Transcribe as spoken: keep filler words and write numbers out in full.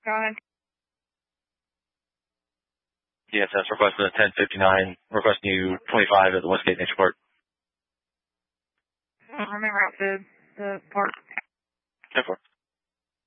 Go ahead. D S S requesting a ten fifty-nine, requesting you twenty-five at the Westgate Nature Park. I'm en route to the park. ten four.